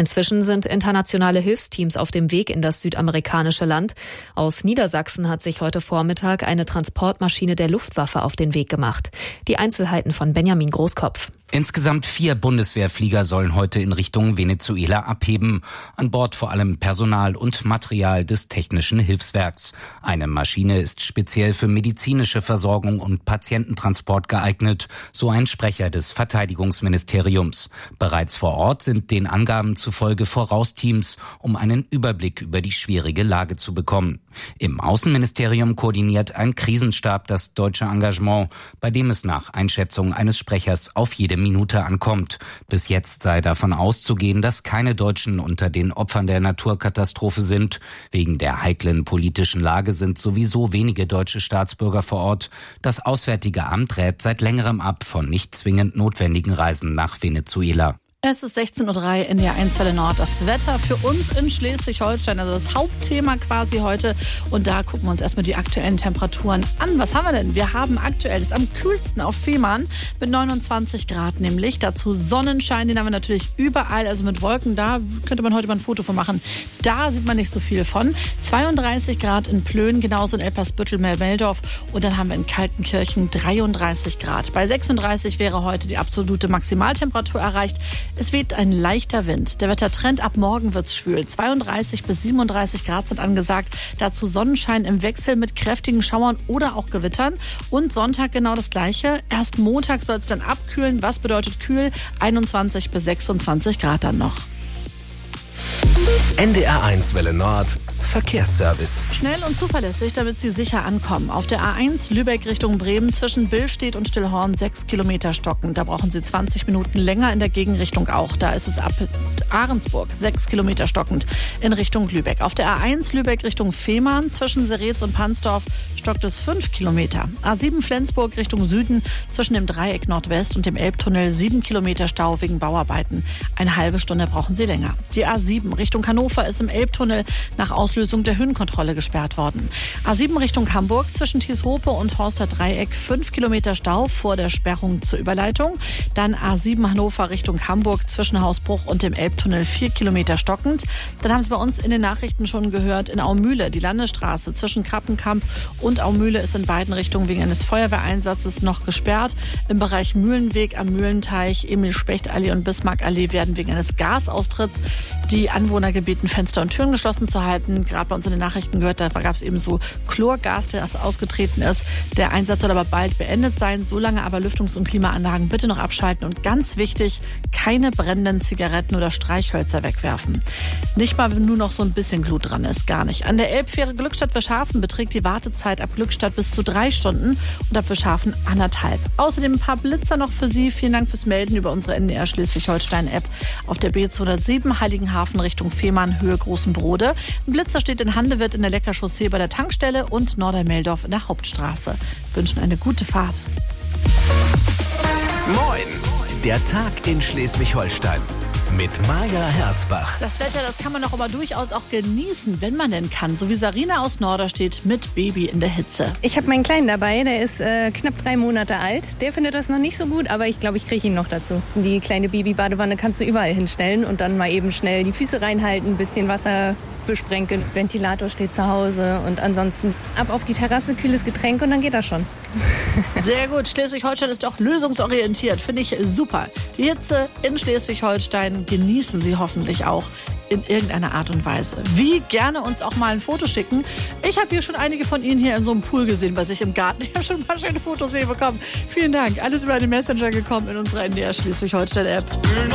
Inzwischen sind internationale Hilfsteams auf dem Weg in das südamerikanische Land. Aus Niedersachsen hat sich heute Vormittag eine Transportmaschine der Luftwaffe auf den Weg gemacht. Die Einzelheiten von Benjamin Großkopf. Insgesamt 4 Bundeswehrflieger sollen heute in Richtung Venezuela abheben. An Bord vor allem Personal und Material des Technischen Hilfswerks. Eine Maschine ist speziell für medizinische Versorgung und Patiententransport geeignet, so ein Sprecher des Verteidigungsministeriums. Bereits vor Ort sind den Angaben zufolge Vorausteams, um einen Überblick über die schwierige Lage zu bekommen. Im Außenministerium koordiniert ein Krisenstab das deutsche Engagement, bei dem es nach Einschätzung eines Sprechers auf jede Minute ankommt. Bis jetzt sei davon auszugehen, dass keine Deutschen unter den Opfern der Naturkatastrophe sind. Wegen der heiklen politischen Lage sind sowieso wenige deutsche Staatsbürger vor Ort. Das Auswärtige Amt rät seit längerem ab von nicht zwingend notwendigen Reisen nach Venezuela. Es ist 16:03 Uhr in der 1 Welle Nord. Das Wetter für uns in Schleswig-Holstein, also das Hauptthema quasi heute. Und da gucken wir uns erstmal die aktuellen Temperaturen an. Was haben wir denn? Wir haben aktuell, ist am kühlsten auf Fehmarn mit 29 Grad nämlich. Dazu Sonnenschein, den haben wir natürlich überall, also mit Wolken. Da könnte man heute mal ein Foto von machen. Da sieht man nicht so viel von. 32 Grad in Plön, genauso in Elpersbüttel, Meldorf. Und dann haben wir in Kaltenkirchen 33 Grad. Bei 36 wäre heute die absolute Maximaltemperatur erreicht. Es weht ein leichter Wind. Der Wettertrend ab morgen wird's schwül. 32 bis 37 Grad sind angesagt. Dazu Sonnenschein im Wechsel mit kräftigen Schauern oder auch Gewittern. Und Sonntag genau das Gleiche. Erst Montag soll es dann abkühlen. Was bedeutet kühl? 21 bis 26 Grad dann noch. NDR 1 Welle Nord. Verkehrsservice. Schnell und zuverlässig, damit Sie sicher ankommen. Auf der A1 Lübeck Richtung Bremen zwischen Billstedt und Stillhorn 6 Kilometer stocken. Da brauchen Sie 20 Minuten länger, in der Gegenrichtung auch. Da ist es ab Ahrensburg 6 Kilometer stockend in Richtung Lübeck. Auf der A1 Lübeck Richtung Fehmarn zwischen Seretz und Pansdorf stockt es 5 Kilometer. A7 Flensburg Richtung Süden zwischen dem Dreieck Nordwest und dem Elbtunnel 7 Kilometer Stau wegen Bauarbeiten. Eine halbe Stunde brauchen Sie länger. Die A7 Richtung Hannover ist im Elbtunnel nach Auslösung der Höhenkontrolle gesperrt worden. A7 Richtung Hamburg zwischen Thieshope und Horster Dreieck 5 Kilometer Stau vor der Sperrung zur Überleitung. Dann A7 Hannover Richtung Hamburg zwischen Hausbruch und dem Elbtunnel 4 Kilometer stockend. Dann haben Sie bei uns in den Nachrichten schon gehört, in Aumühle die Landesstraße zwischen Krappenkamp und Aumühle ist in beiden Richtungen wegen eines Feuerwehreinsatzes noch gesperrt. Im Bereich Mühlenweg am Mühlenteich, Emil-Specht-Allee und Bismarck-Allee werden wegen eines Gasaustritts die Anwohner gebeten, Fenster und Türen geschlossen zu halten. Gerade bei uns in den Nachrichten gehört, da gab es eben so Chlorgas, das ausgetreten ist. Der Einsatz soll aber bald beendet sein. Solange aber Lüftungs- und Klimaanlagen bitte noch abschalten. Und ganz wichtig, keine brennenden Zigaretten oder Streichhölzer wegwerfen. Nicht mal, wenn nur noch so ein bisschen Glut dran ist, gar nicht. An der Elbfähre Glückstadt-Fischhafen beträgt die Wartezeit ab Glückstadt bis zu 3 Stunden und ab Fischhafen 1,5. Außerdem ein paar Blitzer noch für Sie. Vielen Dank fürs Melden über unsere NDR Schleswig-Holstein-App auf der B207 Heiligenhafen Richtung Fehmarn, Höhe Großenbrode. Ein Blitzer steht in Handewitt in der Leckerchaussee bei der Tankstelle und Nordermeldorf in der Hauptstraße. Wünschen eine gute Fahrt. Moin! Der Tag in Schleswig-Holstein. Mit Maja Herzbach. Das Wetter, das kann man doch aber durchaus auch genießen, wenn man denn kann. So wie Sarina aus Norderstedt mit Baby in der Hitze. Ich habe meinen Kleinen dabei, der ist knapp 3 Monate alt. Der findet das noch nicht so gut, aber ich glaube, ich kriege ihn noch dazu. Die kleine Babybadewanne kannst du überall hinstellen und dann mal eben schnell die Füße reinhalten, ein bisschen Wasser besprenkeln. Ventilator steht zu Hause und ansonsten ab auf die Terrasse, kühles Getränk und dann geht das schon. Sehr gut. Schleswig-Holstein ist auch lösungsorientiert. Finde ich super. Die Hitze in Schleswig-Holstein genießen Sie hoffentlich auch in irgendeiner Art und Weise. Wie gerne uns auch mal ein Foto schicken. Ich habe hier schon einige von Ihnen hier in so einem Pool gesehen bei sich im Garten. Ich habe schon ein paar schöne Fotos hier bekommen. Vielen Dank. Alles über den Messenger gekommen in unserer NDR Schleswig-Holstein-App.